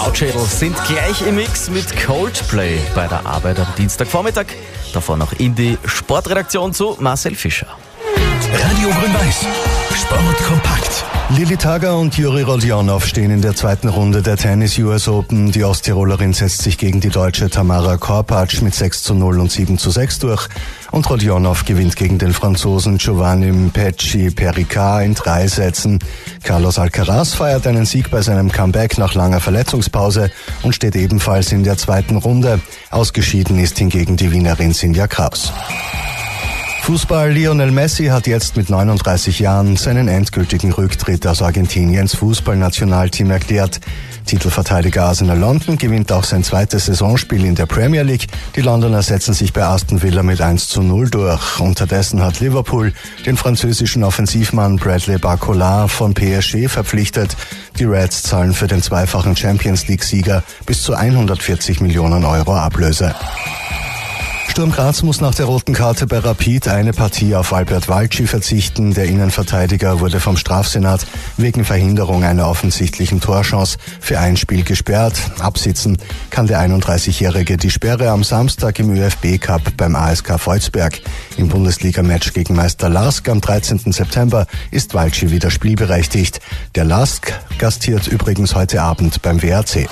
Brautschädel sind gleich im Mix mit Coldplay bei der Arbeit am Dienstagvormittag. Davor noch in die Sportredaktion zu Marcel Fischer. Radio Grün-Weiß. Sport kompakt. Lilly Tager und Juri Rodionov stehen in der zweiten Runde der Tennis US Open. Die Osttirolerin setzt sich gegen die Deutsche Tamara Korpatsch mit 6:0 und 7:6 durch. Und Rodionov gewinnt gegen den Franzosen Giovanni Pecci Pericard in 3 Sätzen. Carlos Alcaraz feiert einen Sieg bei seinem Comeback nach langer Verletzungspause und steht ebenfalls in der zweiten Runde. Ausgeschieden ist hingegen die Wienerin Sinja Kraus. Fußball: Lionel Messi hat jetzt mit 39 Jahren seinen endgültigen Rücktritt aus Argentiniens Fußballnationalteam erklärt. Titelverteidiger Arsenal London gewinnt auch sein zweites Saisonspiel in der Premier League. Die Londoner setzen sich bei Aston Villa mit 1:0 durch. Unterdessen hat Liverpool den französischen Offensivmann Bradley Barcola von PSG verpflichtet. Die Reds zahlen für den zweifachen Champions-League-Sieger bis zu 140 Millionen Euro Ablöse. Sturm Graz muss nach der roten Karte bei Rapid eine Partie auf Albert Walci verzichten. Der Innenverteidiger wurde vom Strafsenat wegen Verhinderung einer offensichtlichen Torchance für ein Spiel gesperrt. Absitzen kann der 31-Jährige die Sperre am Samstag im ÖFB-Cup beim ASK Volzberg. Im Bundesliga-Match gegen Meister LASK am 13. September ist Walci wieder spielberechtigt. Der LASK gastiert übrigens heute Abend beim WRC.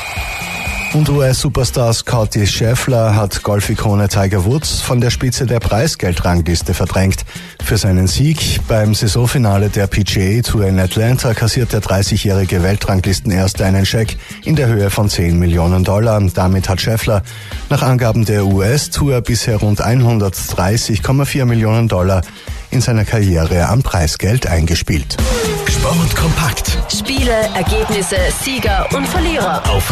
Und US-Superstar Scottie Scheffler hat Golfikone Tiger Woods von der Spitze der Preisgeldrangliste verdrängt. Für seinen Sieg beim Saisonfinale der PGA Tour in Atlanta kassiert der 30-jährige Weltranglistenerste einen Scheck in der Höhe von $10 Millionen. Damit hat Scheffler nach Angaben der US-Tour bisher rund $130,4 Millionen in seiner Karriere am Preisgeld eingespielt. Sport kompakt. Spiele, Ergebnisse, Sieger und Verlierer. Auf